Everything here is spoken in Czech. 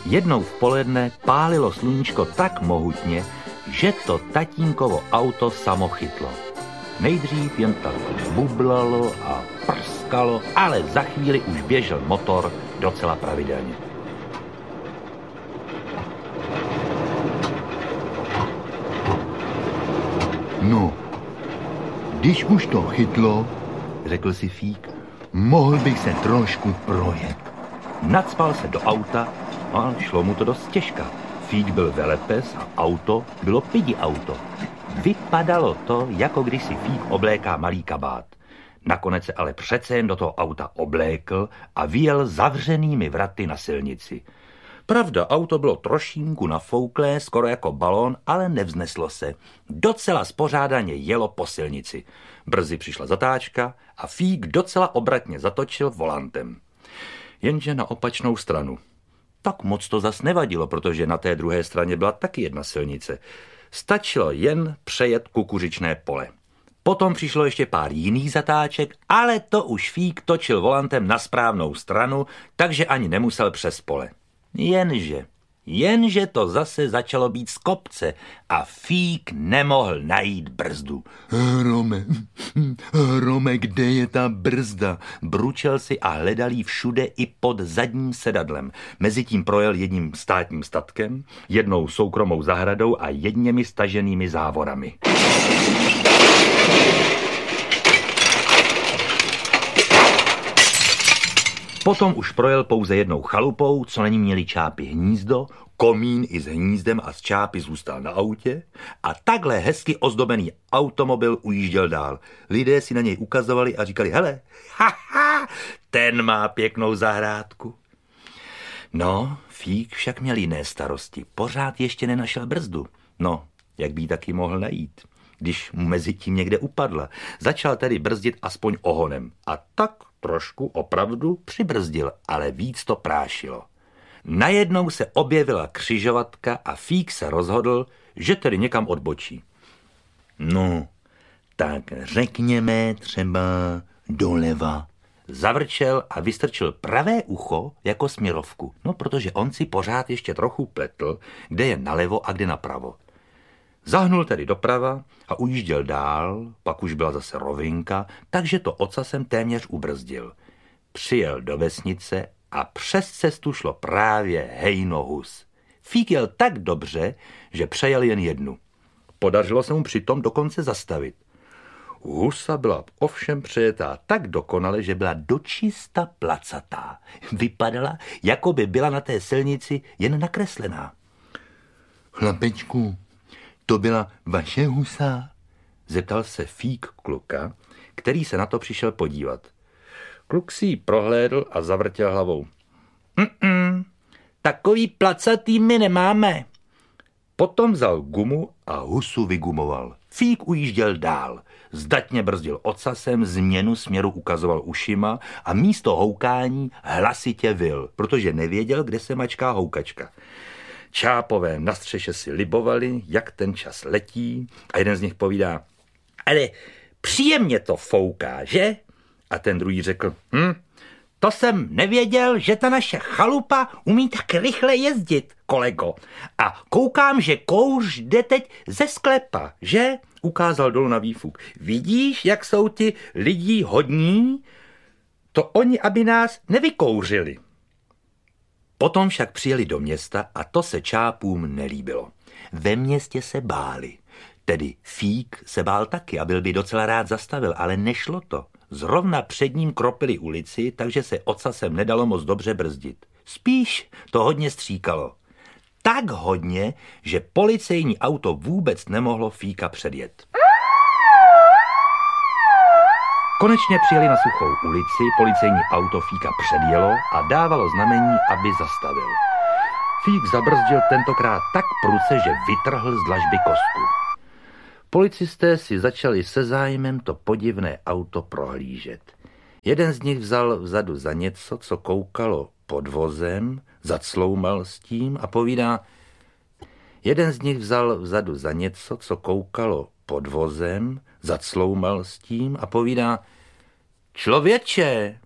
Jednou v poledne pálilo sluníčko tak mohutně, že to tatínkovo auto samo chytlo. Nejdřív jen tak bublalo a prskalo, ale za chvíli už běžel motor docela pravidelně. No, když už to chytlo, řekl si Fík, mohl bych se trošku projet. Nacpal se do auta a šlo mu to dost těžka. Fík byl velepes a auto bylo pidi auto. Vypadalo to, jako když si Fík obléká malý kabát. Nakonec se ale přece jen do toho auta oblékl a vyjel zavřenými vraty na silnici. Pravda, auto bylo trošinku nafouklé, skoro jako balón, ale nevzneslo se. Docela spořádaně jelo po silnici. Brzy přišla zatáčka a Fík docela obratně zatočil volantem. Jenže na opačnou stranu. Tak moc to zas nevadilo, protože na té druhé straně byla taky jedna silnice. Stačilo jen přejet kukuřičné pole. Potom přišlo ještě pár jiných zatáček, ale to už Fík točil volantem na správnou stranu, takže ani nemusel přes pole. Jenže to zase začalo být z kopce a Fík nemohl najít brzdu. Hrome, kde je ta brzda? Bručel si a hledal jí všude i pod zadním sedadlem. Mezitím projel jedním státním statkem, jednou soukromou zahradou a jedněmi staženými závorami. Potom už projel pouze jednou chalupou, co na ní měli čápy hnízdo, komín i s hnízdem a z čápy zůstal na autě a takhle hezky ozdobený automobil ujížděl dál. Lidé si na něj ukazovali a říkali, hele, ten má pěknou zahrádku. No, Fík však měl jiné starosti. Pořád ještě nenašel brzdu. No, jak by ji taky mohl najít, když mu mezi tím někde upadla. Začal tedy brzdit aspoň ohonem. A tak trošku opravdu přibrzdil, ale víc to prášilo. Najednou se objevila křižovatka a Fík se rozhodl, že tedy někam odbočí. No, tak řekněme třeba doleva. Zavrčel a vystrčil pravé ucho jako směrovku. No, protože on si pořád ještě trochu pletl, kde je nalevo a kde napravo. Zahnul tedy doprava a ujížděl dál, pak už byla zase rovinka, takže to ocasem téměř ubrzdil. Přijel do vesnice a přes cestu šlo právě hejno hus. Fík jel tak dobře, že přejel jen jednu. Podařilo se mu přitom dokonce zastavit. Husa byla ovšem přejetá tak dokonale, že byla dočista placatá. Vypadala, jako by byla na té silnici jen nakreslená. Chlapečku, to byla vaše husa? Zeptal se Fík kluka, který se na to přišel podívat. Kluk si ji prohlédl a zavrtěl hlavou. Takový placatý my nemáme. Potom vzal gumu a husu vygumoval. Fík ujížděl dál. Zdatně brzdil ocasem, změnu směru ukazoval ušima a místo houkání hlasitě vyl, protože nevěděl, kde se mačká houkačka. Čápové na střeše si libovali, jak ten čas letí a jeden z nich povídá, ale příjemně to fouká, že? A ten druhý řekl, to jsem nevěděl, že ta naše chalupa umí tak rychle jezdit, kolego. A koukám, že kouř jde teď ze sklepa, že? Ukázal dolů na výfuk. Vidíš, jak jsou ti lidi hodní? To oni, aby nás nevykouřili. Potom však přijeli do města a to se čápům nelíbilo. Ve městě se báli. Tedy Fík se bál taky a byl by docela rád zastavil, ale nešlo to. Zrovna před ním kropili ulici, takže se ocasem nedalo moc dobře brzdit. Spíš to hodně stříkalo. Tak hodně, že policejní auto vůbec nemohlo Fíka předjet. Konečně přijeli na suchou ulici, policejní auto Fíka předjelo a dávalo znamení, aby zastavil. Fík zabrzdil tentokrát tak prudce, že vytrhl z dlažby kostku. Policisté si začali se zájmem to podivné auto prohlížet. Jeden z nich vzal vzadu za něco, co koukalo pod vozem, zacloumal s tím a povídá, člověče,